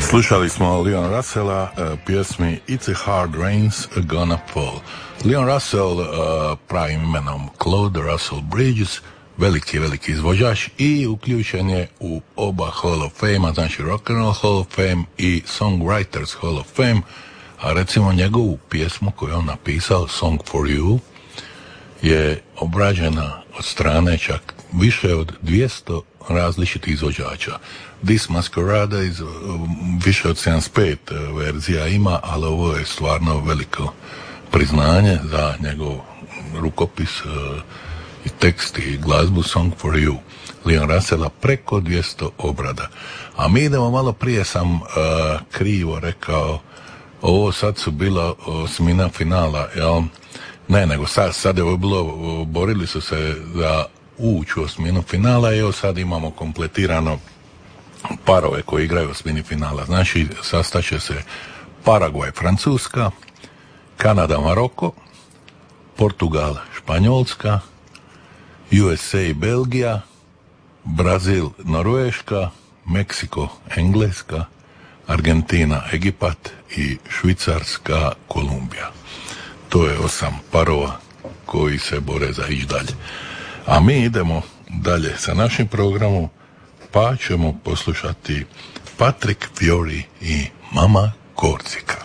Slušali smo Leon Russella pjesmi It's a Hard Rain's Gonna Fall. Leon Russell pravim imenom Claude Russell Bridges, veliki izvođač i uključen je u oba Hall of Fame, znači Rock and Roll Hall of Fame i Songwriters Hall of Fame, a recimo njegovu pjesmu koju on napisao, Song for You, je obrađena od strane čak više od 200 različitih izvođača. This Masquerade iz više od 75 verzija ima, ali ovo je stvarno veliko priznanje za njegov rukopis i tekst i glazbu Song for You. Leon Russella preko 200 obrada. A mi idemo, malo prije sam krivo rekao, ovo sad su bila osmina finala, jel? Ne, nego sad je ovo bilo, borili su se za ući u osminu finala i evo sad imamo kompletirano parove koji igraju osmini finala. Znači, sastaće se Paragvaj, Francuska, Kanada, Maroko, Portugal, Španjolska, USA, Belgija, Brazil, Norveška, Meksiko, Engleska, Argentina, Egipat i Švicarska, Kolumbija. To je 8 parova koji se bore za ići dalje. A mi idemo dalje sa našim programom, pa ćemo poslušati Patrick Fiori i Mama Korsika.